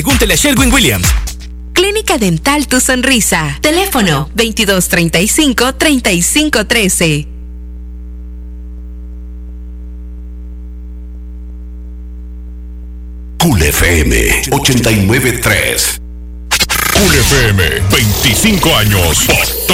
Pregúntele a Sherwin-Williams. Clínica Dental Tu Sonrisa. Teléfono 2235-3513. Cool FM 89.3. Cool FM, 25 años.